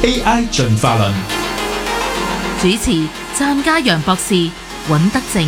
AI 進化論。 主持湛家楊博士、尹德正。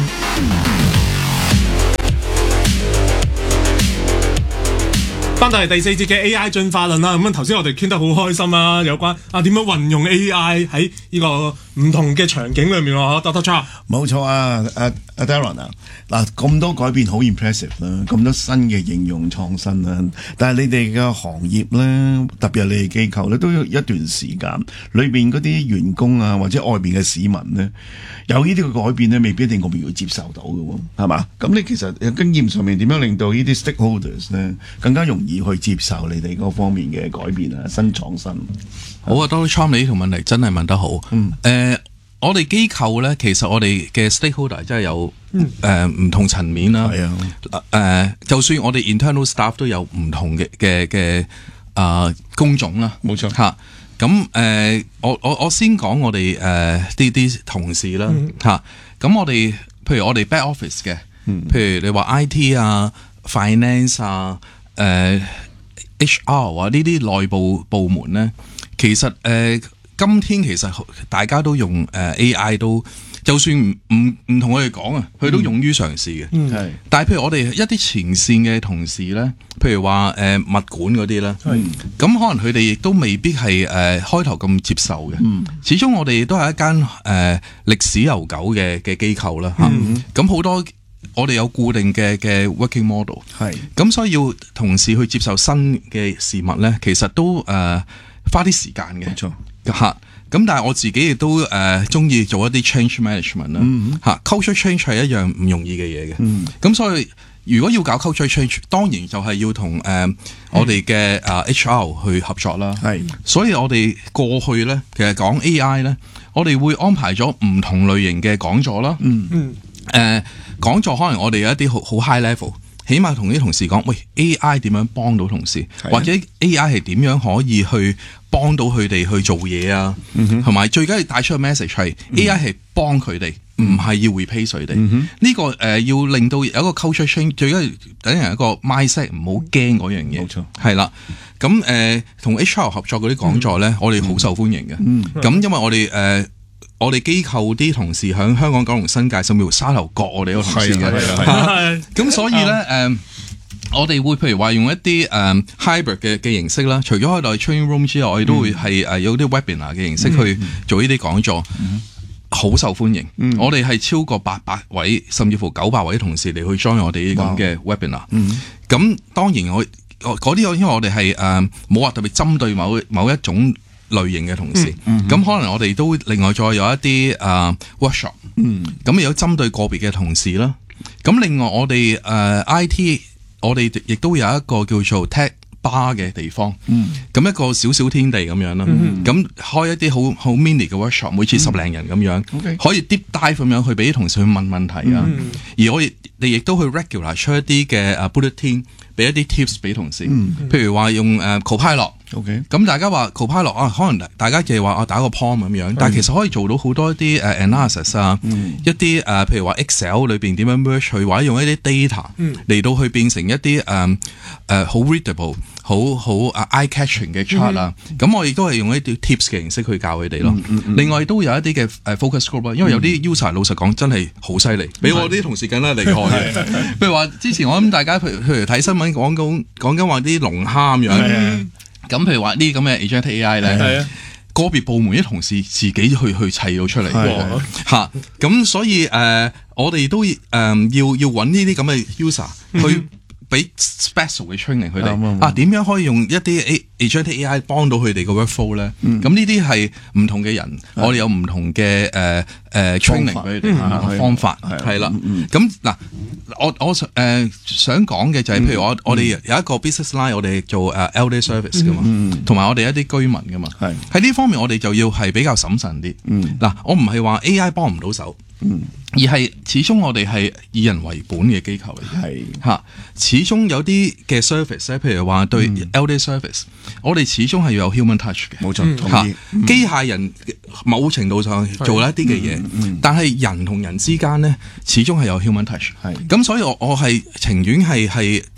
翻到嚟第四節嘅 AI 進化論啦，咁頭先我哋傾得好開心啦，有關點樣運用 AI 喺呢個唔同嘅場景裏面喎，Dr. Charles。 冇錯啊，阿 Darren 啊，嗱咁多改變好 impressive 啦，咁多新嘅應用創新啦，但係你哋嘅行業咧，特別係你哋機構咧，都有一段時間裏邊嗰啲員工啊，或者外邊嘅市民咧，有呢啲嘅改變咧，未必一定我哋會接受到嘅喎，係嘛？咁你其實經驗上面點樣令到呢啲 stakeholders 咧更加容易去接受你哋嗰方面嘅改變啊，新創新？ 好啊，Dr. Charles，你呢條問題真係問得好。我哋機構咧，其實我哋嘅 stakeholder 真係有唔同層面啦。係啊，就算我哋 internal staff 都有唔同嘅工種啦。冇錯嚇。咁我先講我哋啲同事啦嚇。咁我哋譬如我哋 back office 嘅，譬如你話 IT 啊、finance 啊、HR 啊呢啲內部部門咧，其實今天其實大家都用AI 都，就算唔同佢哋講啊，佢都勇於嘗試嘅。係，但係譬如我哋一啲前線嘅同事咧，譬如話物管嗰啲咧，咁可能佢哋亦都未必係開頭咁接受嘅。始終我哋都係一間歷史悠久嘅機構啦嚇。咁好多我哋有固定嘅 working model。係，咁所以要同事去接受新嘅事物咧，其實都花啲時間嘅。冇錯。嚇，咁但係我自己亦都中意做一啲 change management 啦，嚇 culture change 係一樣唔容易嘅嘢嘅，咁所以如果要搞 culture change，當然就係要同我哋嘅HR 去合作啦。係，所以我哋過去咧，其實講 AI 咧，我哋會安排咗唔同類型嘅講座啦。講座可能我哋有一啲好 high level。起碼同啲同事講，喂 AI 點樣幫到同事，或者 AI 係點樣可以去幫到佢哋去做嘢啊？同埋最緊要帶出個 message 係 AI 係幫佢哋，唔係要 replace 佢哋。呢個要令到有一個 culture change，最緊要等人一個 mindset，唔好驚嗰樣嘢。冇錯，係啦。咁同 HR 合作嗰啲講座咧，我哋好受歡迎嘅。咁因為我哋機構啲同事喺香港、九龍、新界，甚至乎沙頭角，我哋有同事嘅。咁所以咧，我哋會譬如話用一啲hybrid 嘅形式啦，除咗喺度 training room 之外，我哋都會係有啲 webinar 嘅形式去做呢啲講座，好受歡迎。我哋係超過800位，甚至乎900位同事嚟去 join 我哋呢啲咁嘅 webinar。咁當然嗰啲，因為我哋係冇話特別針對某一種類型嘅同事，咁可能我哋都另外再有一啲workshop，咁有針對個別嘅同事啦。咁另外我哋IT，我哋亦都有一個叫做 Tech Bar 嘅地方，咁一個小小天地咁樣啦。咁開一啲好 mini 嘅 workshop，每次10零人咁樣，可以 deep dive 咁樣去俾啲同事去問問題啊。而我哋亦都去 regular 出一啲嘅bulletin，俾一啲 tips 俾同事，譬如話用Copilot。咁大家話 Copilot 可能大家就係話打個 prompt 咁樣，但係其實可以做到好多一啲analysis 啊，一啲譬如話 Excel 裏邊點樣 merge 去，或者用一啲 data 嚟到去變成一啲好 readable、好 eye catching 嘅 chart 啊。咁我亦都係用一啲 tips 嘅形式去教佢哋咯。另外都有一啲嘅focus group 啦，因為有啲 user 老實講真係好犀利，比我啲同事更加厲害嘅。譬如話之前我諗大家譬如睇新聞講緊話啲龍蝦咁樣。咁譬如話呢啲咁嘅 agent AI 咧，個別部門啲同事自己去砌到出嚟嚇，咁所以我哋都要揾呢啲咁嘅 user 去俾 special 嘅 training 佢哋點樣可以用一啲 agent AI 幫到佢哋個 workflow 咧？咁呢啲係唔同嘅人，我哋有唔同嘅training 俾佢哋方法係啦。咁嗱，我想講嘅就係譬如我哋有一個 business line，我哋做elder service 噶嘛，同埋我哋一啲居民噶嘛。喺呢方面我哋就要係比較審慎啲。嗱，我唔係話 AI 幫唔到手。而係始終我哋係以人為本嘅機構嚟嘅，嚇。始終有啲嘅 service 咧，譬如話對 elder service，我哋始終係要有 human touch 嘅，冇錯，同意。機械人某程度上做一啲嘅嘢，但係人同人之間咧，始終係有 human touch。係咁，所以我係情願係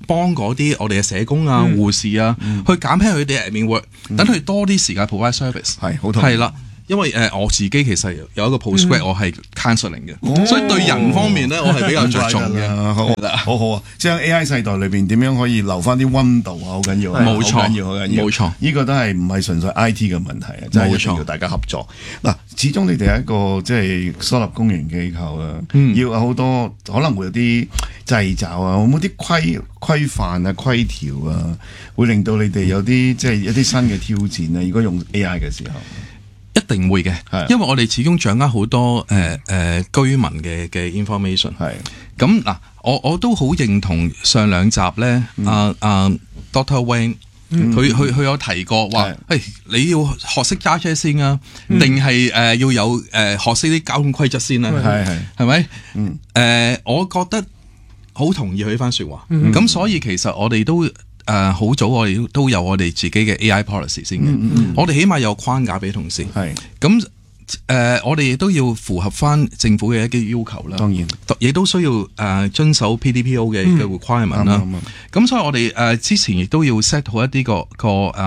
幫嗰啲我哋嘅社工啊、護士啊，去減輕佢哋嘅 admin work，等佢多啲時間 provide service。 係好同意係啦。因為我自己其實有一個 postgrad，我係 counselling 嘅，所以對人方面咧，我係比較着重嘅。 好好啊！即係 AI 世代裏邊點樣可以留翻啲溫度啊，好緊要啊！ 冇錯， 好緊要，好緊要。 冇錯， 呢個都係唔係純粹 IT 嘅問題啊，真係一定要大家合作。嗱，始終你哋係一個即係私立公營機構啊，要有好多可能會有啲掣肘啊，有冇啲規範啊、規條啊，會令到你哋有啲即係一啲新嘅挑戰啊？如果用 AI 嘅時候。 一定會嘅，因為我哋始終掌握好多居民嘅 information。係咁嗱，我都好認同上兩集咧，Dr. Wayne 佢有提過話，你要學識揸車先啊，定係要有學識啲交通規則先啊？係咪？我覺得好同意佢呢番説話。咁所以其實我哋都。好早我哋都有我哋自己嘅 AI policy 先嘅，我哋起碼有框架俾同事。係咁我哋亦都要符合翻政府嘅一啲要求啦。當然，亦都需要遵守 PDPO 嘅 requirement 啦。咁所以我哋之前亦都要 set 好一啲個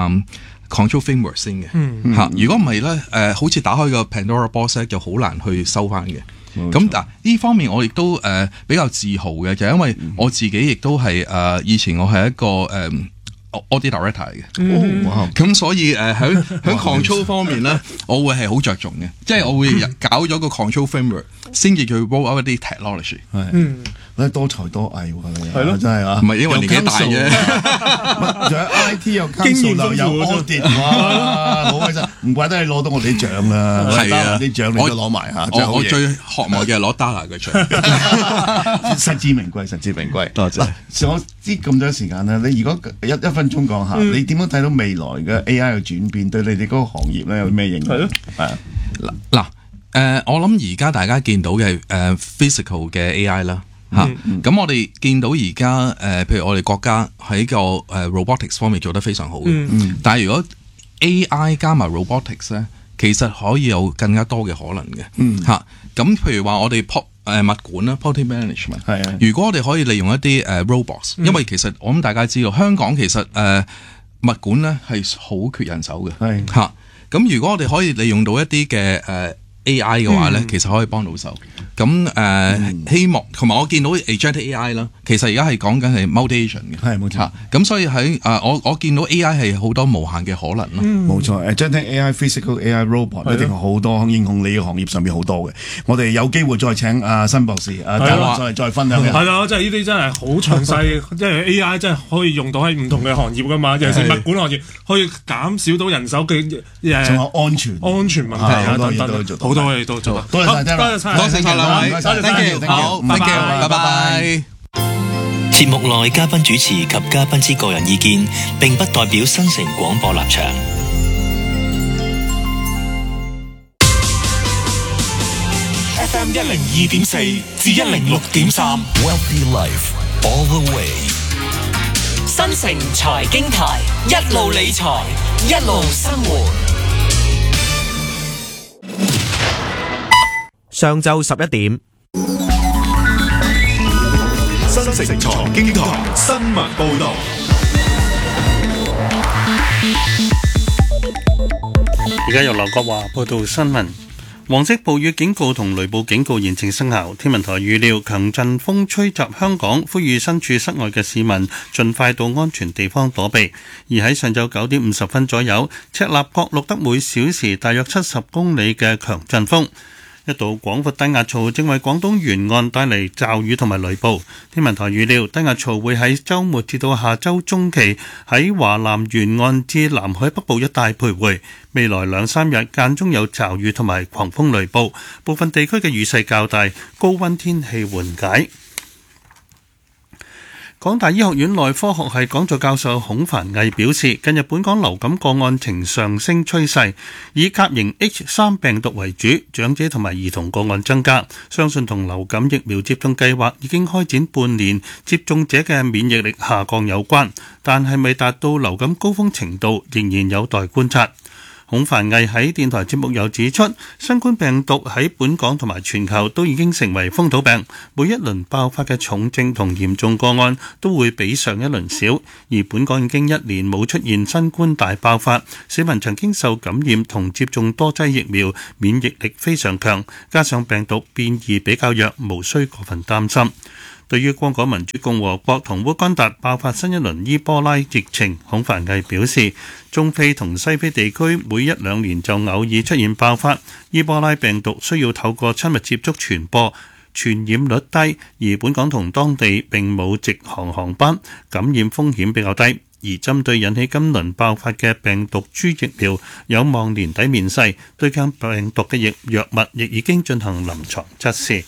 control framework 先嘅嚇。如果唔係咧，好似打開個 Pandora box 就好難去收翻嘅。咁嗱，呢方面我亦都比較自豪嘅，就係因為我自己亦都係以前我係一個audit director 嚟嘅。咁所以喺 control 方面咧，我會係好着重嘅，即係我會搞咗個 control framework 先至去 roll out 一啲 technology。 你多才多藝喎，你係咯， 真係啊！ 唔係因為年紀大啫， 仲有 IT 又經驗又 audit，哇，好開心！唔怪得你攞到我哋啲獎啦，係啊，啲獎你都攞埋嚇。 我最渴望嘅係攞 Dara 嘅獎， 實至名歸，實至名歸。多謝。我知咁多時間啦，你如果一分鐘講下，你點樣睇到未來嘅 AI 嘅轉變，對你哋嗰個行業咧有咩影響？係咯，係啊。 嗱，我諗而家大家見到嘅physical 嘅 AI 啦。咁我哋見到而家譬如我哋國家喺個robotics 方面做得非常好嘅，但係如果 AI 加埋 robotics 咧，其實可以有更加多嘅可能嘅嚇。咁譬如話我哋物管啦 ，property management， 係啊。如果我哋可以利用一啲robots，因為其實我諗大家知道香港其實物管咧係好缺人手嘅，係嚇。咁如果我哋可以利用到一啲嘅AI 嘅話咧，其實可以幫到手。咁希望同埋我見到 agentic AI 啦，其實而家係講緊係 multi-agent 嘅， 係冇錯。 咁所以喺我見到 AI 係好多無限嘅可能咯。 冇錯，agentic AI、physical AI、robot 一定好多應用你嘅行業上面好多嘅。我哋有機會再請新博士再分享。 係啦，即係呢啲真係好詳細，即係 AI 真係可以用到喺唔同嘅行業噶嘛，尤其是物管行業，可以減少到人手嘅仲有安全問題啊等等，好多嘢都做到。多謝晒， 多謝晒兩位。Thank you， 好 ，thank you，拜拜。 節目內嘉賓主持及嘉賓之個人意見，並不代表新城廣播立場。 FM 102.4至106.3 Wealthy Life all the way。 新城財經台，一路理財，一路生活。 上晝11點， 新城財經台新聞報導。 而家由劉國華報道新聞。黃色暴雨警告同雷暴警告現正生效。天文台預料強陣風吹襲香港，呼籲身處室外嘅市民盡快到安全地方躲避。而喺上晝9點50分左右，赤鱲角錄得每小時大約70公里嘅強陣風。一道廣闊低壓槽正為廣東沿岸帶嚟驟雨同埋雷暴。天文台預料低壓槽會喺週末至到下週中期喺華南沿岸至南海北部一帶徘徊。未來2-3日間中有驟雨同埋狂風雷暴，部分地區嘅雨勢較大，高溫天氣緩解。港大醫學院內科學系講座教授孔凡毅表示，近日本港流感個案呈上升趨勢，以甲型 H3 病毒為主，長者同埋兒童個案增加，相信同流感疫苗接種計劃已經開展半年，接種者嘅免疫力下降有關，但係未達到流感高峰程度，仍然有待觀察。 孔繁毅喺電台節目又指出，新冠病毒喺本港同埋全球都已經成為風土病，每一輪爆發嘅重症同嚴重個案都會比上一輪少，而本港已經1年冇出現新冠大爆發，市民曾經受感染同接種多劑疫苗，免疫力非常強，加上病毒變異比較弱，無需過分擔心。對於剛果民主共和國同烏干達爆發新一輪伊波拉疫情，孔繁毅表示，中非同西非地區每1-2年就偶爾出現爆發，伊波拉病毒需要透過親密接觸傳播，傳染率低，而本港同當地並冇直航航班，感染風險比較低。而針對引起今輪爆發嘅病毒株疫苗，有望年底面世，對抗病毒嘅藥物亦已經進行臨床測試。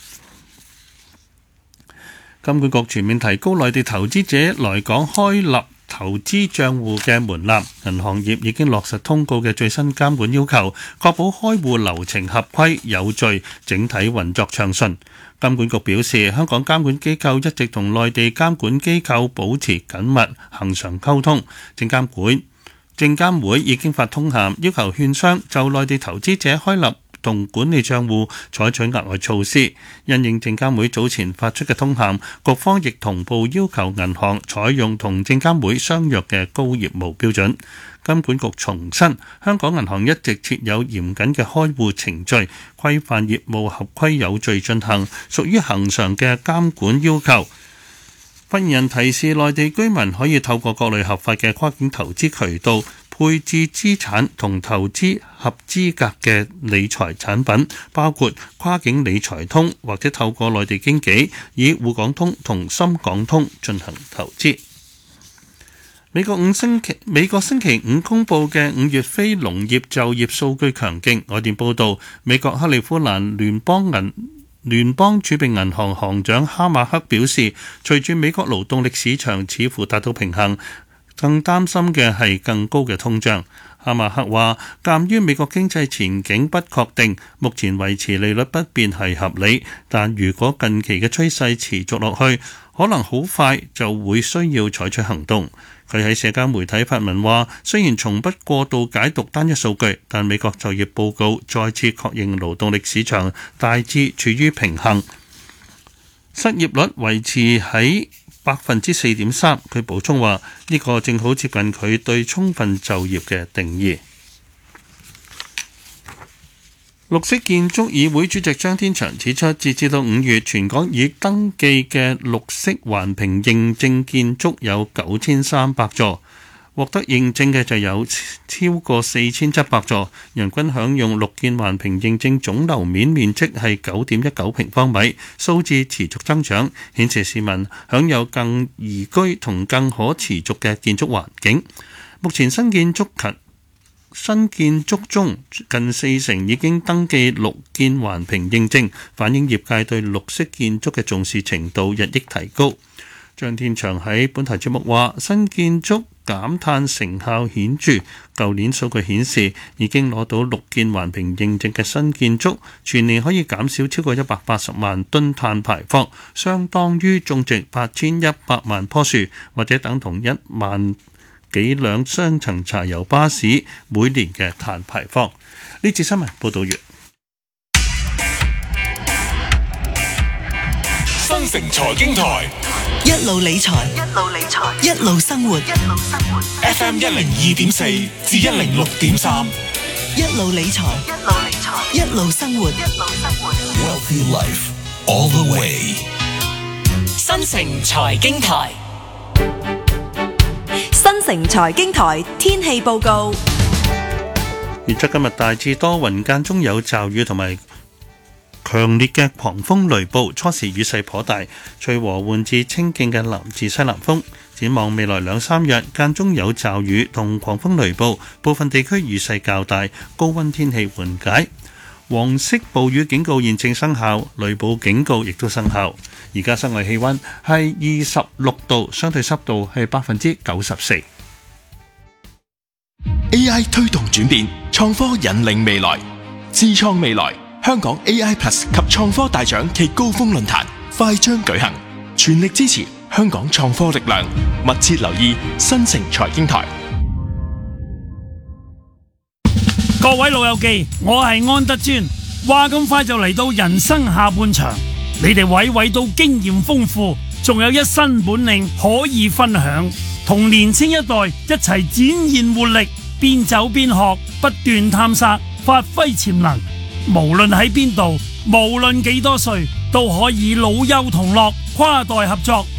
金管局全面提高內地投資者來港開立投資帳戶嘅門檻，銀行業已經落實通告嘅最新監管要求，確保開戶流程合規有序，整體運作暢順。金管局表示，香港監管機構一直同內地監管機構保持緊密恆常溝通，證監會已經發通函要求券商就內地投資者開立同管理帳戶採取額外措施，因應證監會早前發出嘅通函，局方亦同步要求銀行採用同證監會相若嘅高業務標準。金管局重申，香港銀行一直設有嚴謹嘅開戶程序，規範業務合規有序進行，屬於恆常嘅監管要求。發言人提示，內地居民可以透過各類合法嘅跨境投資渠道配置資產同投資合資格嘅理財產品，包括跨境理財通或者透過內地經紀以滬港通同深港通進行投資。美國星期五公佈嘅5月非農業就業數據強勁。外電報導，美國克利夫蘭聯邦儲備銀行行長哈馬克表示，隨住美國勞動力市場似乎達到平衡，更擔心嘅係更高嘅通脹。哈馬克話，鑑於美國經濟前景不確定，目前維持利率不變係合理，但如果近期嘅趨勢持續落去，可能好快就會需要採取行動。佢喺社交媒體發文話，雖然從不過度解讀單一數據，但美國就業報告再次確認勞動力市場大致處於平衡，失業率維持喺4.3%。佢補充話，呢個正好接近佢對充分就業嘅定義。綠色建築議會主席張天祥指出，截至到5月，全港已登記嘅綠色環評認證建築有9300座，獲得認證嘅就有超過4700座，人均享用綠建環評認證總樓面面積係9.19平方米，數字持續增長，顯示市民享有更宜居同更可持續嘅建築環境。目前新建築中近40%已經登記綠建環評認證，反映業界對綠色建築嘅重視程度日益提高。張天祥喺本台節目話，新建築減碳成效顯著，舊年數據顯示已經攞到綠建環評認證嘅新建築，全年可以減少超過180萬噸碳排放，相當於種植8100萬棵樹，或者等同1萬幾輛雙層柴油巴士每年嘅碳排放。呢節新聞報道完。 新城財經台一路理財，一路生活。 FM 102.4至106.3， 一路理財，一路生活。 Wealthy Life all the way。新城財經台。 新城財經台天氣報告。 預測今日大致多雲，間中有驟雨同埋強烈嘅狂風雷暴，初時雨勢頗大，隨和緩至清勁嘅南至西南風。展望未來2-3日，間中有驟雨同狂風雷暴，部分地區雨勢較大，高溫天氣緩解。黃色暴雨警告現正生效，雷暴警告亦都生效。而家室外氣溫係26度，相對濕度係94%。 AI 推動轉變，創科引領未來，智創未來。香港 AI Plus 及創科大獎暨高峰論壇快將舉行，全力支持香港創科力量，密切留意新城財經台。 各位老友記，我係安德尊。話咁快就嚟到人生下半場，你哋位位都經驗豐富，仲有一身本領可以分享，同年青一代一齊展現活力，邊走邊學，不斷探索，發揮潛能。無論喺邊度，無論幾多歲，都可以老幼同樂，跨代合作，